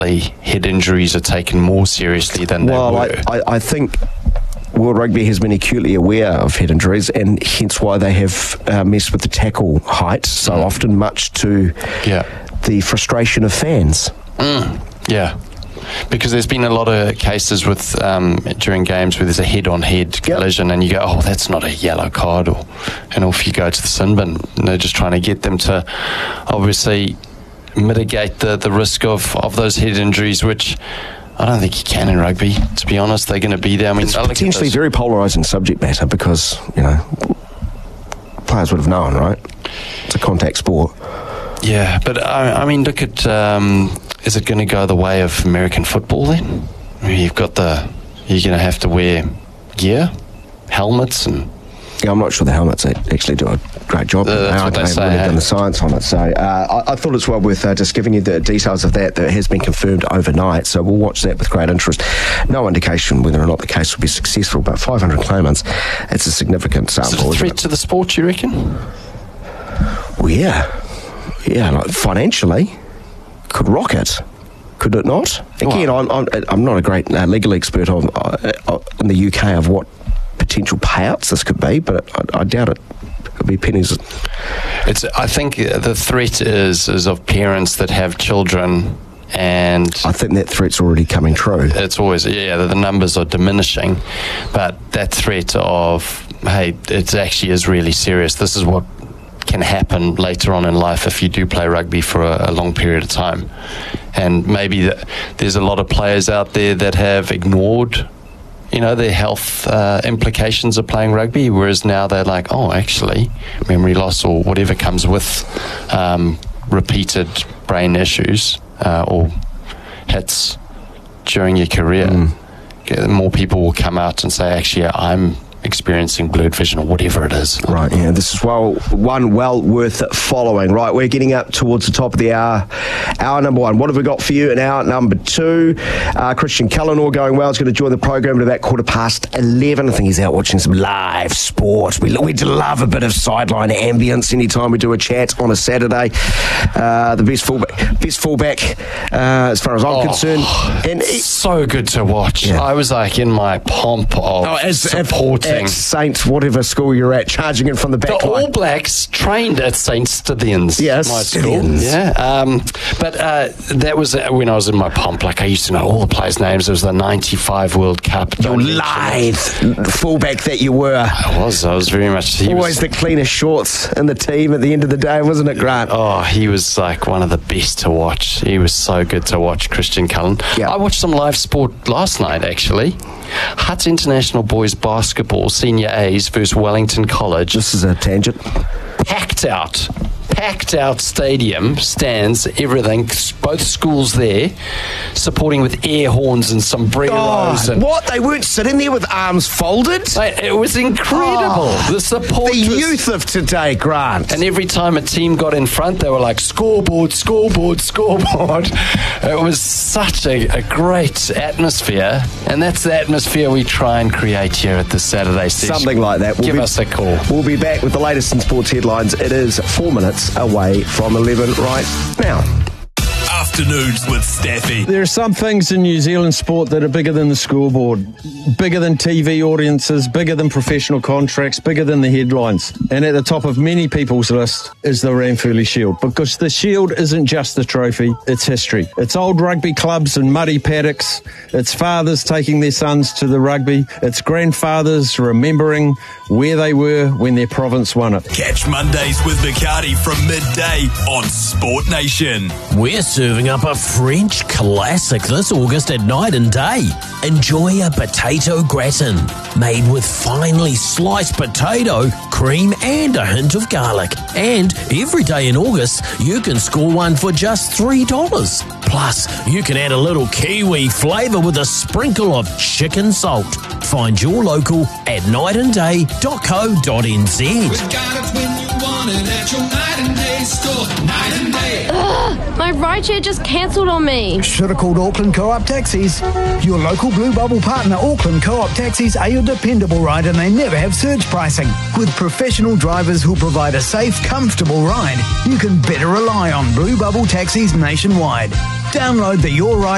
head injuries are taken more seriously than they were. I think World Rugby has been acutely aware of head injuries, and hence why they have messed with the tackle height so often, much to the frustration of fans. Yeah. Because there's been a lot of cases with during games where there's a head-on-head collision, and you go, oh, that's not a yellow card, and off you go to the sin bin. And they're just trying to get them to obviously mitigate the risk of those head injuries, which I don't think you can in rugby, to be honest. They're going to be there. I mean, it's potentially very polarising subject matter because, players would have known, right? It's a contact sport. Yeah, but I mean, look at... is it going to go the way of American football then? I mean, you're going to have to wear gear, helmets, and... Yeah, I'm not sure the helmets actually do a great job. That's what they say. They've done the science on it. So I thought it's well worth just giving you the details of that has been confirmed overnight. So we'll watch that with great interest. No indication whether or not the case will be successful, but 500 claimants, it's a significant sample. Is it a threat to the sport, you reckon? Well, yeah. Yeah, like financially, could rock it. Could it not? Again, I'm not a great legal expert in the UK of what potential payouts this could be, but I doubt it. It'll be pennies. I think the threat is of parents that have children, and I think that threat's already coming true. It's always, the numbers are diminishing, but that threat of, hey, it actually is really serious. This is what can happen later on in life if you do play rugby for a long period of time. And maybe there's a lot of players out there that have ignored their health implications of playing rugby, whereas now they're like, oh, actually, memory loss or whatever comes with repeated brain issues or hits during your career. More people will come out and say, actually, I'm experiencing blurred vision or whatever it is. Right, yeah, this is one well worth following. Right, we're getting up towards the top of the hour. Hour number one. What have we got for you in hour number two? Christian Cullen, all going well, is going to join the program at about 11:15. I think he's out watching some live sport. We love a bit of sideline ambience anytime we do a chat on a Saturday. The best fullback as far as I'm concerned. And so good to watch. Yeah. I was like in my pomp of supporting Saints, whatever school you're at, charging in from the back line. All Blacks trained at St. Stithians. Yes, my school. Yeah. But that was when I was in my pomp. Like, I used to know all the players' names. It was the 95 World Cup. You're lithe fullback that you were. I was very much. Always the cleanest shorts in the team at the end of the day, wasn't it, Grant? Oh, he was like one of the best to watch. He was so good to watch, Christian Cullen. Yep. I watched some live sport last night, actually. Hutt International Boys Basketball, Senior A's versus Wellington College. This is a tangent. Packed out stadium, stands, everything, both schools there, supporting with air horns and sombreros. What? They weren't sitting there with arms folded? It was incredible. The support. The youth of today, Grant. And every time a team got in front, they were like, scoreboard, scoreboard, scoreboard. It was such a great atmosphere, and that's the atmosphere we try and create here at the Saturday session. Something like that. Give us a call. We'll be back with the latest in sports headlines. It is 4 minutes away from 11 right now. Afternoons with Staffy. There are some things in New Zealand sport that are bigger than the scoreboard, bigger than TV audiences, bigger than professional contracts, bigger than the headlines. And at the top of many people's list is the Ranfurly Shield, because the Shield isn't just a trophy, it's history. It's old rugby clubs and muddy paddocks. It's fathers taking their sons to the rugby. It's grandfathers remembering where they were when their province won it. Catch Mondays with Bacardi from midday on Sport Nation. We're serving up a French classic this August at Night and Day. Enjoy a potato gratin made with finely sliced potato, cream and a hint of garlic. And every day in August, you can score one for just $3. Plus, you can add a little kiwi flavour with a sprinkle of chicken salt. Find your local at nightandday.co.nz. We got it when you want it at your Night and Day store. Night and Day. Ugh, my rideshare just cancelled on me. Should have called Auckland Co-op Taxis. Your local Blue Bubble partner, Auckland Co-op Taxis, are your dependable ride, and they never have surge pricing. With professional drivers who provide a safe, comfortable ride, you can better rely on Blue Bubble Taxis nationwide. Download the Your Ride